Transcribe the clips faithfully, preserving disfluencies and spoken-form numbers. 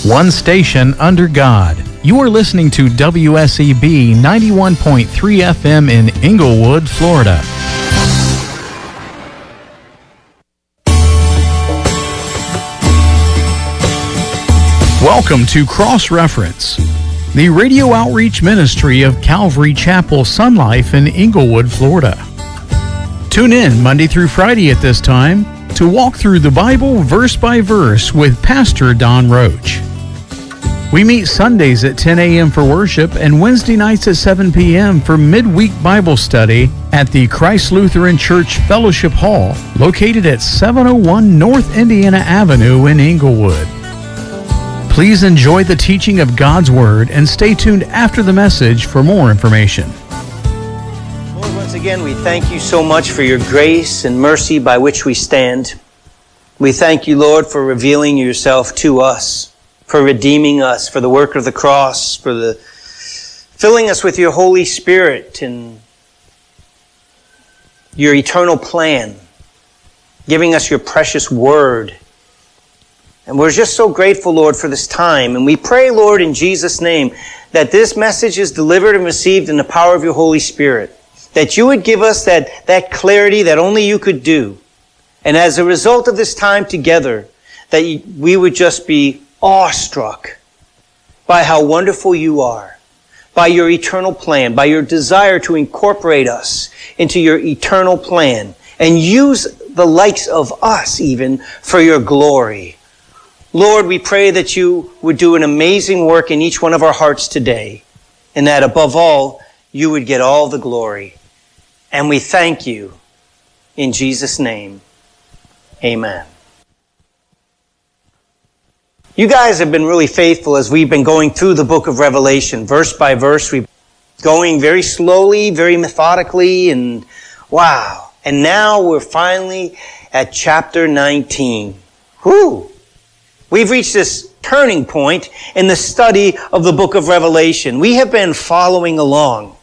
One station under God. You are listening to W S E B ninety-one point three F M in Inglewood, Florida. Welcome to Cross Reference, the radio outreach ministry of Calvary Chapel Sun Life in Inglewood, Florida. Tune in Monday through Friday at this time to walk through the Bible verse by verse with Pastor Don Roach. We meet Sundays at ten a.m. for worship and Wednesday nights at seven p.m. for midweek Bible study at the Christ Lutheran Church Fellowship Hall, located at seven oh one North Indiana Avenue in Inglewood. Please enjoy the teaching of God's Word and stay tuned after the message for more information. Lord, once again, we thank you so much for your grace and mercy by which we stand. We thank you, Lord, for revealing yourself to us, for redeeming us, for the work of the cross, for the filling us with your Holy Spirit and your eternal plan, giving us your precious word. And we're just so grateful, Lord, for this time. And we pray, Lord, in Jesus' name, that this message is delivered and received in the power of your Holy Spirit, that you would give us that, that clarity that only you could do. And as a result of this time together, that we would just be awestruck by how wonderful you are, by your eternal plan, by your desire to incorporate us into your eternal plan and use the likes of us even for your glory. Lord, we pray that you would do an amazing work in each one of our hearts today, and that above all, you would get all the glory. And we thank you in Jesus' name. Amen. You guys have been really faithful as we've been going through the book of Revelation, verse by verse. We've been going very slowly, very methodically, and wow. And now we're finally at chapter nineteen. Whew! We've reached this turning point in the study of the book of Revelation. We have been following along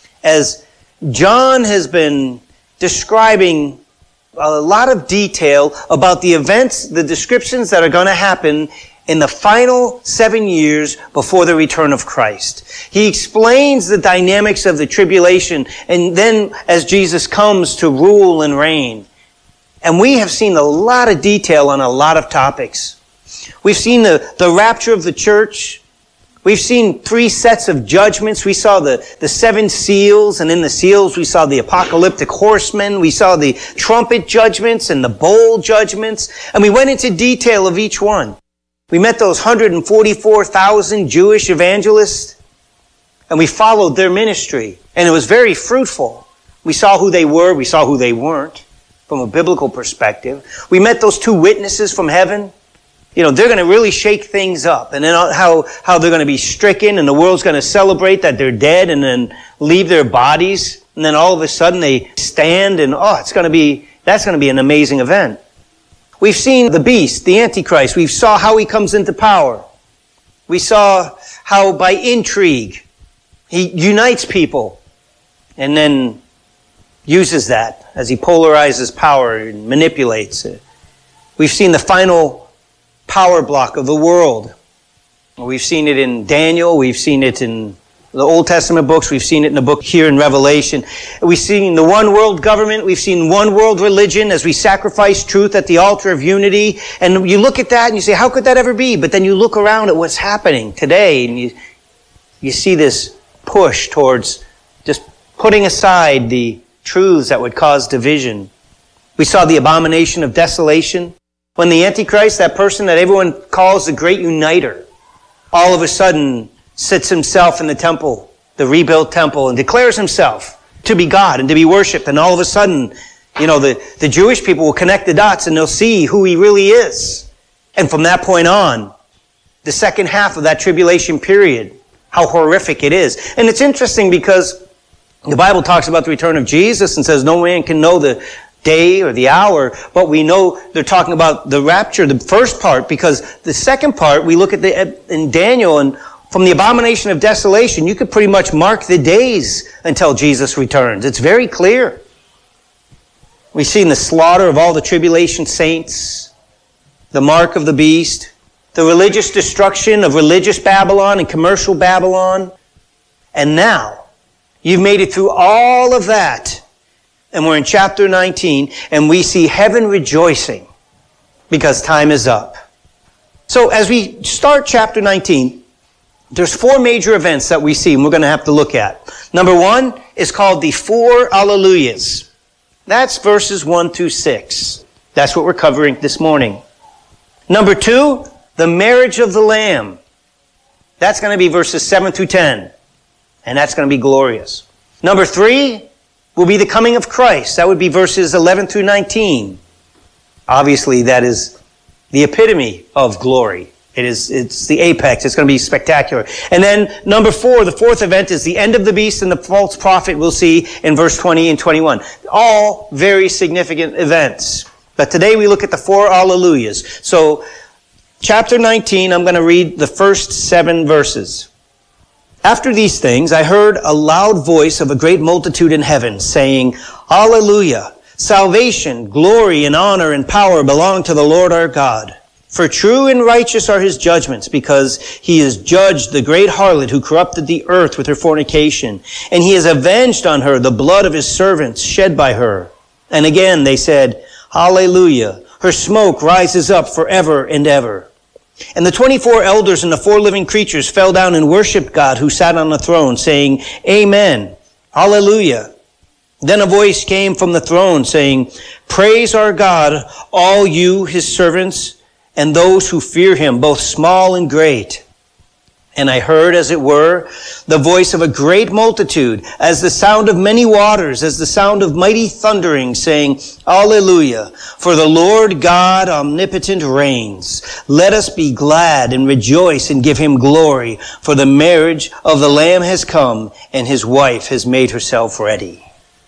as John has been describing a lot of detail about the events, the descriptions that are going to happen in the final seven years before the return of Christ. He explains the dynamics of the tribulation, and then as Jesus comes to rule and reign. And we have seen a lot of detail on a lot of topics. We've seen the, the rapture of the church. We've seen three sets of judgments. We saw the, the seven seals, and in the seals we saw the apocalyptic horsemen. We saw the trumpet judgments and the bowl judgments. And we went into detail of each one. We met those one hundred forty-four thousand Jewish evangelists, and we followed their ministry. And it was very fruitful. We saw who they were. We saw who they weren't from a biblical perspective. We met those two witnesses from heaven. You know, they're going to really shake things up. And then how, how they're going to be stricken, and the world's going to celebrate that they're dead and then leave their bodies. And then all of a sudden they stand, and oh, it's going to be, that's going to be an amazing event. We've seen the beast, the Antichrist. We saw how he comes into power. We saw how by intrigue he unites people and then uses that as he polarizes power and manipulates it. We've seen the final power block of the world. We've seen it in Daniel. We've seen it in the Old Testament books. We've seen it in the book here in Revelation. We've seen the one world government. We've seen one world religion as we sacrifice truth at the altar of unity. And you look at that and you say, how could that ever be? But then you look around at what's happening today and you, you see this push towards just putting aside the truths that would cause division. We saw the abomination of desolation. When the Antichrist, that person that everyone calls the great uniter, all of a sudden sits himself in the temple, the rebuilt temple, and declares himself to be God and to be worshipped. And all of a sudden, you know, the, the Jewish people will connect the dots and they'll see who he really is. And from that point on, the second half of that tribulation period, how horrific it is. And it's interesting because the Bible talks about the return of Jesus and says no man can know the day or the hour, but we know they're talking about the rapture, the first part, because the second part, we look at the in Daniel, and from the abomination of desolation, you could pretty much mark the days until Jesus returns. It's very clear. We've seen the slaughter of all the tribulation saints, the mark of the beast, the religious destruction of religious Babylon and commercial Babylon. And now, you've made it through all of that. And we're in chapter nineteen, and we see heaven rejoicing because time is up. So as we start chapter nineteen, there's four major events that we see and we're going to have to look at. Number one is called the four Alleluias. That's verses one through six. That's what we're covering this morning. Number two, the marriage of the Lamb. That's going to be verses seven through ten. And that's going to be glorious. Number three will be the coming of Christ. That would be verses eleven through nineteen. Obviously, that is the epitome of glory. It is, it's the apex. It's going to be spectacular. And then number four, the fourth event, is the end of the beast and the false prophet we'll see in verse twenty and twenty-one. All very significant events. But today we look at the four Alleluias. So, chapter nineteen, I'm going to read the first seven verses. After these things, I heard a loud voice of a great multitude in heaven, saying, Alleluia! Salvation, glory, and honor, and power belong to the Lord our God. For true and righteous are his judgments, because he has judged the great harlot who corrupted the earth with her fornication, and he has avenged on her the blood of his servants shed by her. And again they said, Hallelujah! Her smoke rises up forever and ever. And the twenty-four elders and the four living creatures fell down and worshipped God who sat on the throne, saying, Amen, Hallelujah. Then a voice came from the throne saying, Praise our God, all you his servants, and those who fear him, both small and great. And I heard, as it were, the voice of a great multitude, as the sound of many waters, as the sound of mighty thundering, saying, Alleluia! For the Lord God omnipotent reigns. Let us be glad and rejoice and give him glory, for the marriage of the Lamb has come, and his wife has made herself ready.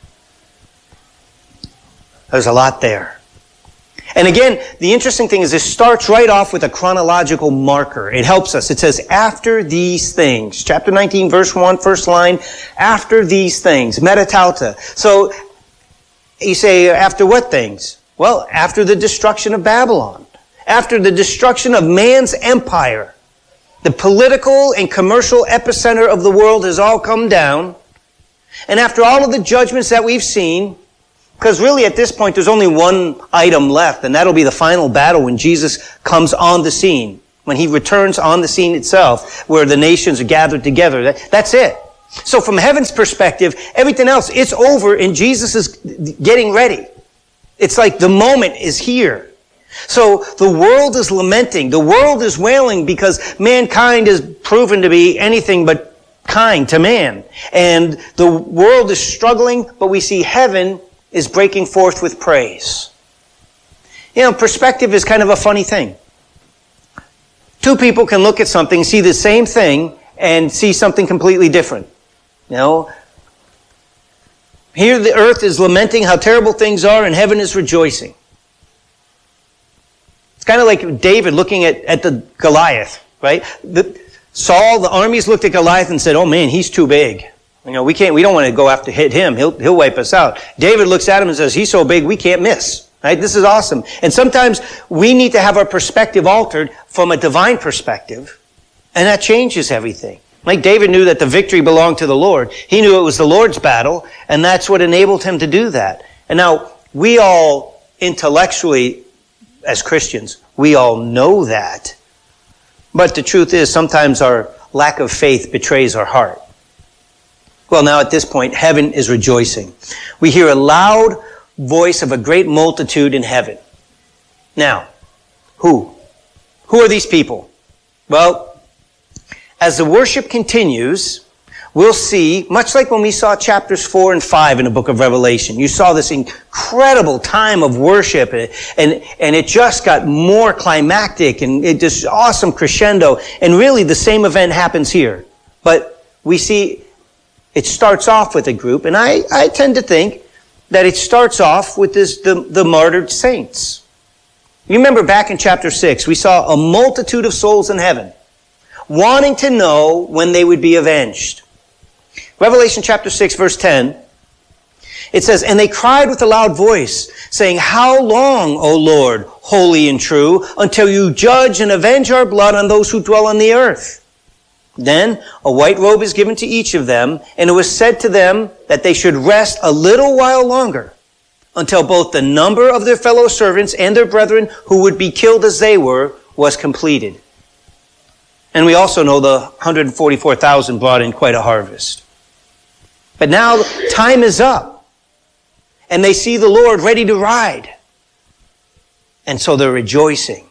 There's a lot there. And again, the interesting thing is this starts right off with a chronological marker. It helps us. It says, after these things. Chapter nineteen, verse one, first line. After these things. Metatauta. So, you say, after what things? Well, after the destruction of Babylon. After the destruction of man's empire. The political and commercial epicenter of the world has all come down. And after all of the judgments that we've seen, because really at this point there's only one item left, and that'll be the final battle when Jesus comes on the scene. When he returns on the scene itself, where the nations are gathered together. That, that's it. So from heaven's perspective, everything else, it's over and Jesus is getting ready. It's like the moment is here. So the world is lamenting. The world is wailing because mankind is proven to be anything but kind to man. And the world is struggling, but we see heaven is breaking forth with praise. You know, perspective is kind of a funny thing. Two people can look at something, see the same thing, and see something completely different. You know, here the earth is lamenting how terrible things are, and heaven is rejoicing. It's kind of like David looking at, at the Goliath, right? The, Saul, the armies looked at Goliath and said, oh man, he's too big. You know, we can't, we don't want to go after hit him. He'll, he'll wipe us out. David looks at him and says, he's so big, we can't miss. Right? This is awesome. And sometimes we need to have our perspective altered from a divine perspective, and that changes everything. Like David knew that the victory belonged to the Lord. He knew it was the Lord's battle, and that's what enabled him to do that. And now, we all intellectually, as Christians, we all know that. But the truth is, sometimes our lack of faith betrays our heart. Well, now at this point, heaven is rejoicing. We hear a loud voice of a great multitude in heaven. Now, who? Who are these people? Well, as the worship continues, we'll see, much like when we saw chapters four and five in the book of Revelation, you saw this incredible time of worship, and, and, and it just got more climactic, and it just awesome crescendo, and really the same event happens here. But we see it starts off with a group, and I, I tend to think that it starts off with this, the, the martyred saints. You remember back in chapter six, we saw a multitude of souls in heaven wanting to know when they would be avenged. Revelation chapter six, verse ten, it says, and they cried with a loud voice, saying, how long, O Lord, holy and true, until you judge and avenge our blood on those who dwell on the earth. Then a white robe is given to each of them, and it was said to them that they should rest a little while longer, until both the number of their fellow servants and their brethren who would be killed as they were was completed. And we also know the one hundred forty-four thousand brought in quite a harvest. But now time is up, and they see the Lord ready to ride. And so they're rejoicing.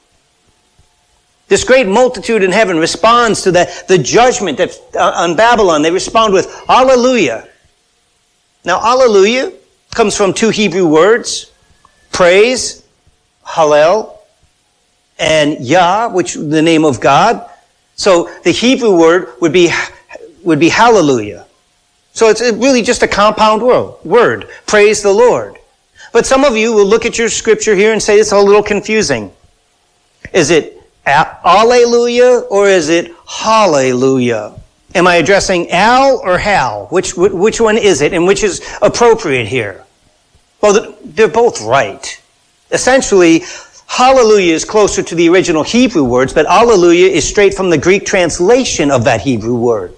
This great multitude in heaven responds to the, the judgment that, uh, on Babylon. They respond with Alleluia. Now, Alleluia comes from two Hebrew words, praise, Hallel, and Yah, which is the name of God. So the Hebrew word would be, would be hallelujah. So it's really just a compound word, word, praise the Lord. But some of you will look at your scripture here and say it's a little confusing. Is it Alleluia or is it Hallelujah? Am I addressing Al or Hal? Which, which one is it and which is appropriate here? Well, they're both right. Essentially, Hallelujah is closer to the original Hebrew words, but Alleluia is straight from the Greek translation of that Hebrew word.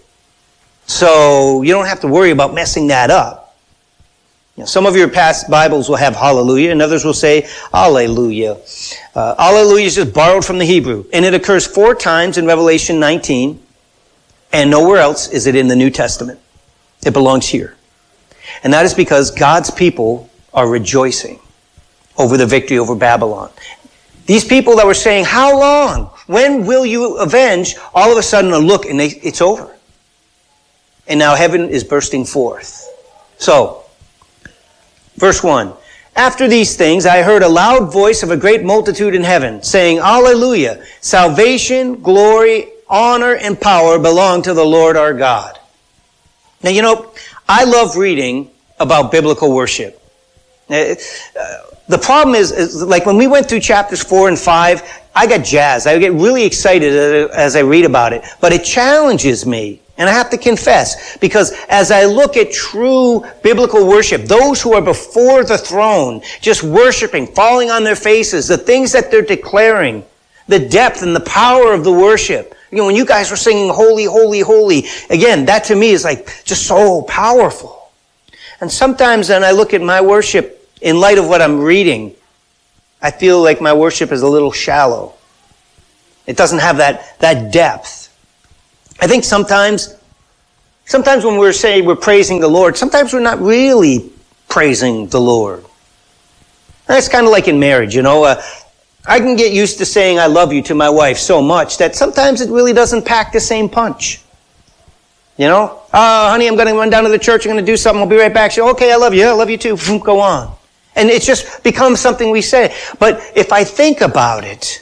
So you don't have to worry about messing that up. You know, some of your past Bibles will have Hallelujah, and others will say Alleluia. Uh, Alleluia is just borrowed from the Hebrew, and it occurs four times in Revelation nineteen, and nowhere else is it in the New Testament. It belongs here. And that is because God's people are rejoicing over the victory over Babylon. These people that were saying, how long? When will you avenge? All of a sudden a look, and they, it's over. And now heaven is bursting forth. So, verse one, after these things I heard a loud voice of a great multitude in heaven, saying, Alleluia, salvation, glory, honor, and power belong to the Lord our God. Now, you know, I love reading about biblical worship. Uh, the problem is, is, like when we went through chapters four and five, I got jazzed. I get really excited as I read about it. But it challenges me. And I have to confess, because as I look at true biblical worship, those who are before the throne, just worshiping, falling on their faces, the things that they're declaring, the depth and the power of the worship. You know, when you guys were singing holy, holy, holy, again, that to me is like just so powerful. And sometimes when I look at my worship in light of what I'm reading, I feel like my worship is a little shallow. It doesn't have that, that depth. I think sometimes, sometimes when we're saying we're praising the Lord, sometimes we're not really praising the Lord. And it's kind of like in marriage, you know. Uh, I can get used to saying I love you to my wife so much that sometimes it really doesn't pack the same punch. You know, oh, honey, I'm going to run down to the church. I'm going to do something. I'll be right back. She, okay, I love you. I love you too. Go on. And it just becomes something we say. But if I think about it,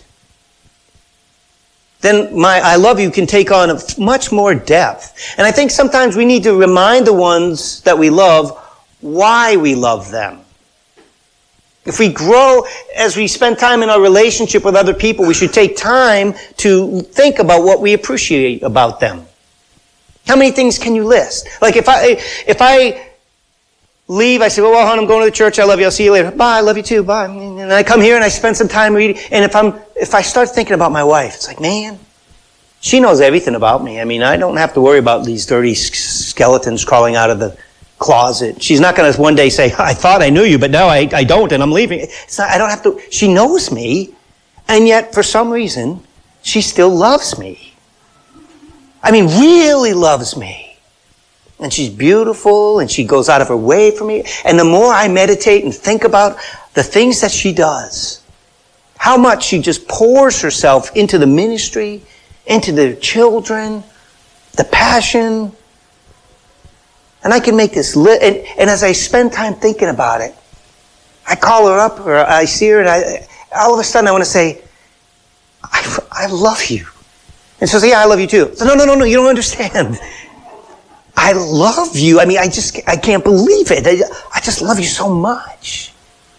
then my I love you can take on a much more depth. And I think sometimes we need to remind the ones that we love why we love them. If we grow, as we spend time in our relationship with other people, we should take time to think about what we appreciate about them. How many things can you list? Like if I if I leave, I say, well, well, hon, I'm going to the church. I love you. I'll see you later. Bye. I love you too. Bye. And I come here and I spend some time reading. And if I'm, if I start thinking about my wife, it's like, man, she knows everything about me. I mean, I don't have to worry about these dirty skeletons crawling out of the closet. She's not going to one day say, I thought I knew you, but now I, I don't, and I'm leaving. It's not, I don't have to, she knows me. And yet, for some reason, she still loves me. I mean, really loves me. And she's beautiful, and she goes out of her way for me. And the more I meditate and think about the things that she does, how much she just pours herself into the ministry, into the children, the passion. And I can make this lit. And, and as I spend time thinking about it, I call her up, or I see her, and I, all of a sudden I want to say, I, I love you. And she says, yeah, I love you too. So, no, no, no, no, you don't understand. I love you. I mean, I just, I can't believe it. I, I just love you so much.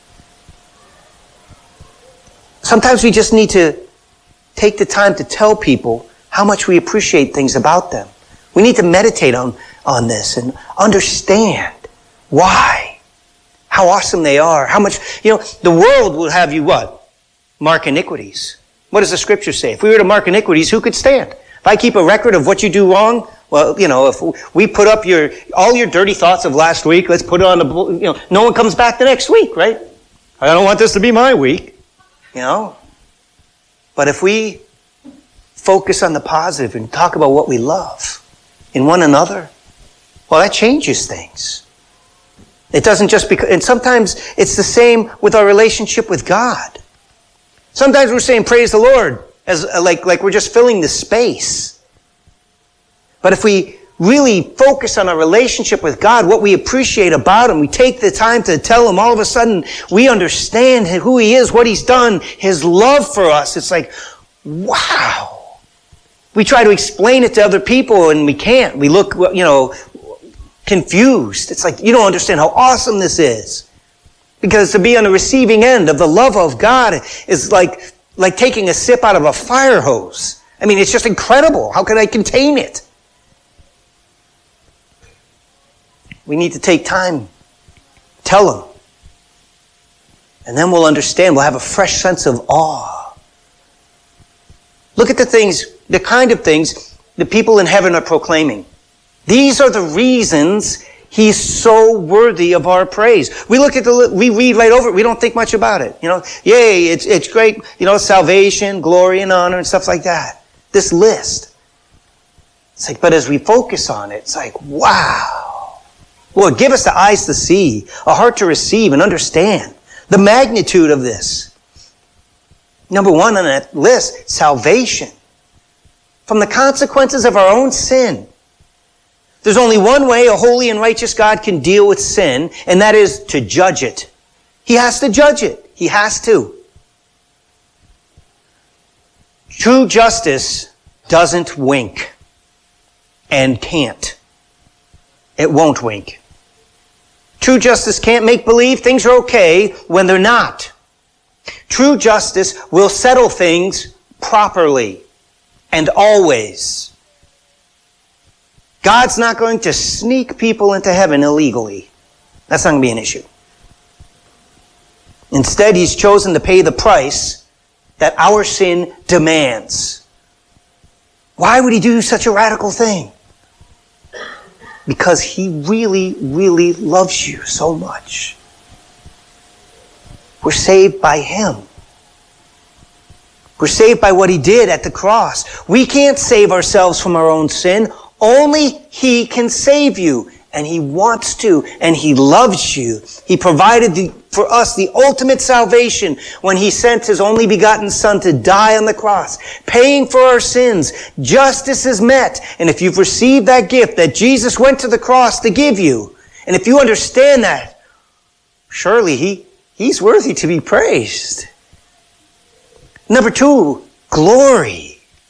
Sometimes we just need to take the time to tell people how much we appreciate things about them. We need to meditate on, on this and understand why, how awesome they are, how much, you know, the world will have you what? mark iniquities. What does the scripture say? If we were to mark iniquities, who could stand? If I keep a record of what you do wrong, well, you know, if we put up your all your dirty thoughts of last week, let's put it on the, you know, no one comes back the next week, right? I don't want this to be my week, you know. But if we focus on the positive and talk about what we love in one another, well, that changes things. It doesn't just because, and sometimes it's the same with our relationship with God. Sometimes we're saying praise the Lord as like, like we're just filling the space. But if we really focus on our relationship with God, what we appreciate about Him, we take the time to tell Him, all of a sudden we understand who He is, what He's done, His love for us. It's like, wow. We try to explain it to other people and we can't. We look, you know, confused. It's like, you don't understand how awesome this is. Because to be on the receiving end of the love of God is like, like taking a sip out of a fire hose. I mean, it's just incredible. How can I contain it? We need to take time, tell Him. And then we'll understand. We'll have a fresh sense of awe. Look at the things, the kind of things the people in heaven are proclaiming. These are the reasons He's so worthy of our praise. We look at the, we read right over it. We don't think much about it. You know, yay, it's, it's great. You know, salvation, glory and honor and stuff like that. This list. It's like, but as we focus on it, it's like, wow. Lord, give us the eyes to see, a heart to receive and understand the magnitude of this. Number one on that list, salvation. From the consequences of our own sin. There's only one way a holy and righteous God can deal with sin, and that is to judge it. He has to judge it. He has to. True justice doesn't wink and can't. It won't wink. True justice can't make believe things are okay when they're not. True justice will settle things properly and always. God's not going to sneak people into heaven illegally. That's not going to be an issue. Instead, He's chosen to pay the price that our sin demands. Why would He do such a radical thing? Because He really, really loves you so much. We're saved by Him. We're saved by what He did at the cross. We can't save ourselves from our own sin. Only He can save you. And He wants to. And He loves you. He provided the, for us the ultimate salvation when He sent His only begotten Son to die on the cross, paying for our sins. Justice is met. And if you've received that gift that Jesus went to the cross to give you, and if you understand that, surely He, He's worthy to be praised. Number two, glory.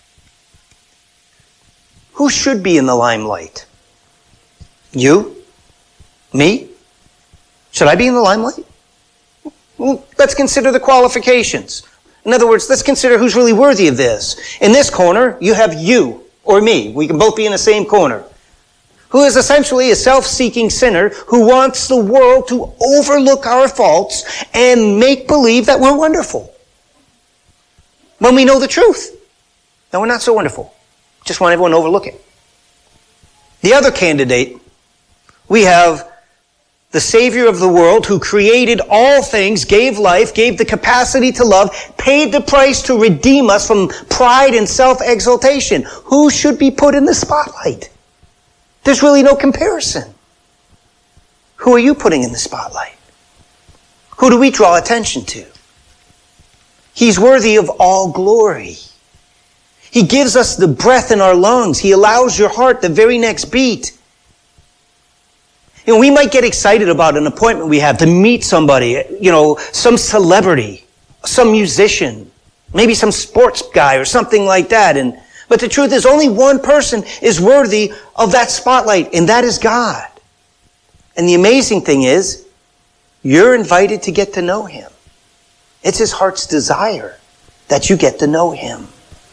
Who should be in the limelight? You? Me? Should I be in the limelight? Well, let's consider the qualifications. In other words, let's consider who's really worthy of this. In this corner, you have you or me. We can both be in the same corner. Who is essentially a self-seeking sinner who wants the world to overlook our faults and make believe that we're wonderful. When we know the truth. No, we're not so wonderful. Just want everyone to overlook it. The other candidate, we have the Savior of the world who created all things, gave life, gave the capacity to love, paid the price to redeem us from pride and self-exaltation. Who should be put in the spotlight? There's really no comparison. Who are you putting in the spotlight? Who do we draw attention to? He's worthy of all glory. He gives us the breath in our lungs. He allows your heart the very next beat. You know, we might get excited about an appointment we have to meet somebody, you know, some celebrity, some musician, maybe some sports guy or something like that. And but the truth is only one person is worthy of that spotlight, and that is God. And the amazing thing is, you're invited to get to know Him. It's His heart's desire that you get to know Him.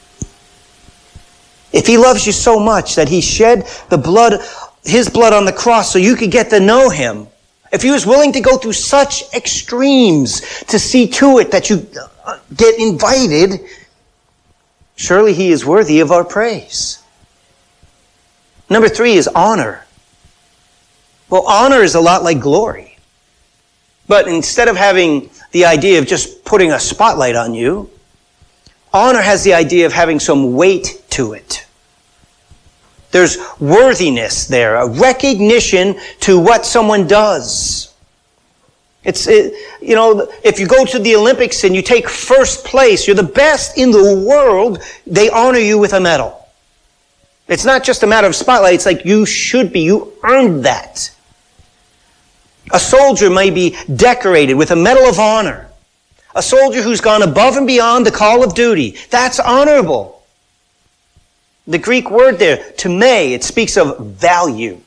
If He loves you so much that He shed the blood, His blood on the cross so you could get to know Him, if He was willing to go through such extremes to see to it that you get invited, surely he is worthy of our praise. Number three is honor. Well, honor is a lot like glory. But instead of having the idea of just putting a spotlight on you, honor has the idea of having some weight to it. There's worthiness there, a recognition to what someone does. It's, it, you know, if you go to the Olympics and you take first place, you're the best in the world, they honor you with a medal. It's not just a matter of spotlight, it's like you should be, you earned that. A soldier may be decorated with a Medal of Honor. A soldier who's gone above and beyond the call of duty. That's honorable. The Greek word there, tome, it speaks of value.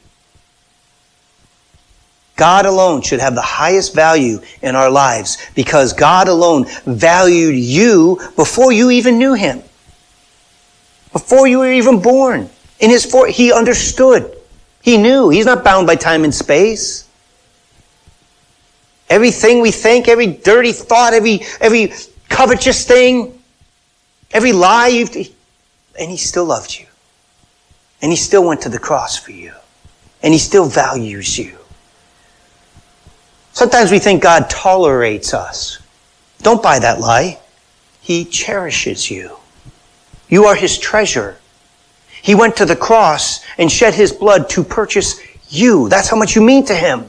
God alone should have the highest value in our lives because God alone valued you before you even knew him. Before you were even born. In his for- he understood. He knew. He's not bound by time and space. Everything we think, every dirty thought, every, every covetous thing, every lie you've... And he still loved you. And he still went to the cross for you. And he still values you. Sometimes we think God tolerates us. Don't buy that lie. He cherishes you. You are his treasure. He went to the cross and shed his blood to purchase you. That's how much you mean to him.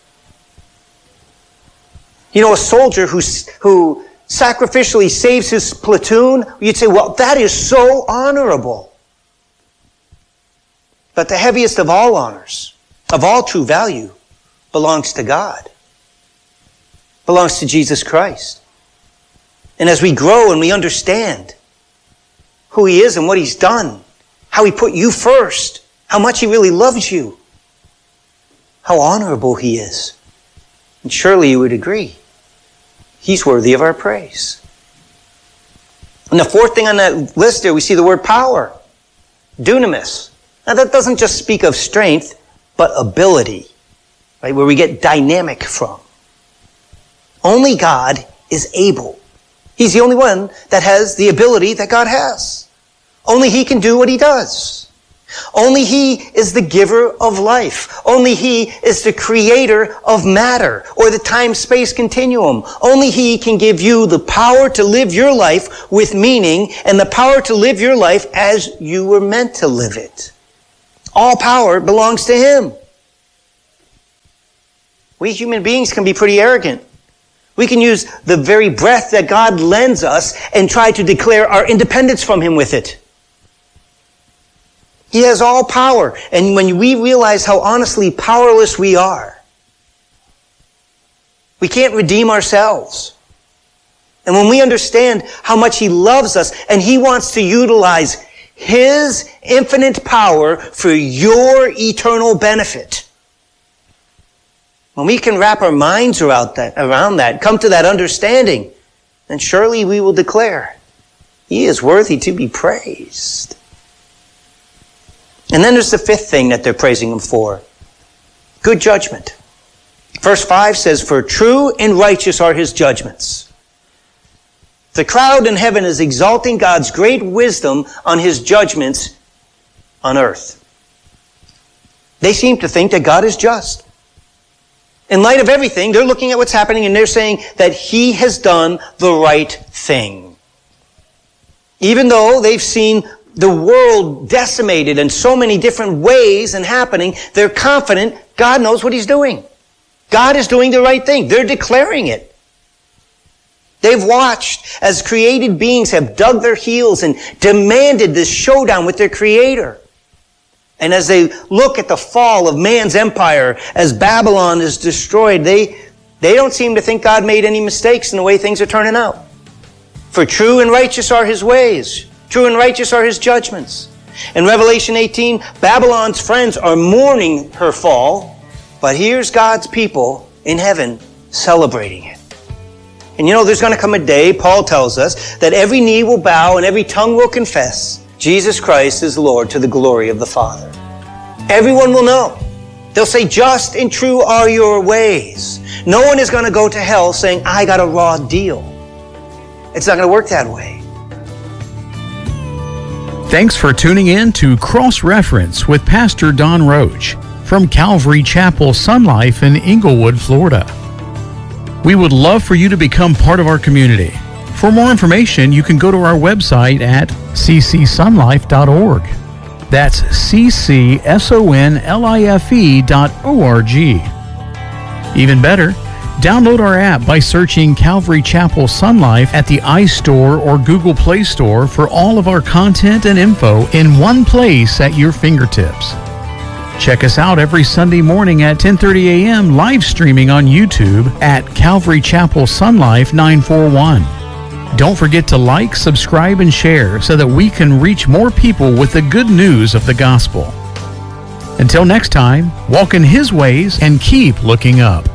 You know, a soldier who, who sacrificially saves his platoon, you'd say, well, that is so honorable. But the heaviest of all honors, of all true value, belongs to God. Belongs to Jesus Christ. And as we grow and we understand who he is and what he's done, how he put you first, how much he really loves you, how honorable he is. And surely you would agree. He's worthy of our praise. And the fourth thing on that list there, we see the word power. Dunamis. Now that doesn't just speak of strength, but ability. Right? Where we get dynamic from. Only God is able. He's the only one that has the ability that God has. Only he can do what he does. Only he is the giver of life. Only he is the creator of matter or the time-space continuum. Only he can give you the power to live your life with meaning and the power to live your life as you were meant to live it. All power belongs to him. We human beings can be pretty arrogant. We can use the very breath that God lends us and try to declare our independence from him with it. He has all power. And when we realize how honestly powerless we are, we can't redeem ourselves. And when we understand how much he loves us and he wants to utilize his infinite power for your eternal benefit, when we can wrap our minds around that, around that, come to that understanding, then surely we will declare, he is worthy to be praised. And then there's the fifth thing that they're praising him for. Good judgment. Verse five says, for true and righteous are his judgments. The crowd in heaven is exalting God's great wisdom on his judgments on earth. They seem to think that God is just. In light of everything, they're looking at what's happening and they're saying that he has done the right thing. Even though they've seen the world decimated in so many different ways and happening, they're confident God knows what he's doing. God is doing the right thing. They're declaring it. They've watched as created beings have dug their heels and demanded this showdown with their Creator. And as they look at the fall of man's empire, as Babylon is destroyed, they, they don't seem to think God made any mistakes in the way things are turning out. For true and righteous are his ways. True and righteous are his judgments. In Revelation eighteen, Babylon's friends are mourning her fall, but here's God's people in heaven celebrating it. And you know, there's going to come a day, Paul tells us, that every knee will bow and every tongue will confess Jesus Christ is Lord to the glory of the Father. Everyone will know. They'll say, just and true are your ways. No one is going to go to hell saying, I got a raw deal. It's not going to work that way. Thanks for tuning in to Cross Reference with Pastor Don Roach from Calvary Chapel Sun Life in Inglewood, Florida. We would love for you to become part of our community. For more information, you can go to our website at c c sun life dot org. That's C C S O N L I F E dot O R G. Even better, download our app by searching Calvary Chapel Sun Life at the iStore or Google Play Store for all of our content and info in one place at your fingertips. Check us out every Sunday morning at ten thirty a.m. live streaming on YouTube at Calvary Chapel Sun Life nine four one. Don't forget to like, subscribe, and share so that we can reach more people with the good news of the gospel. Until next time, walk in His ways and keep looking up.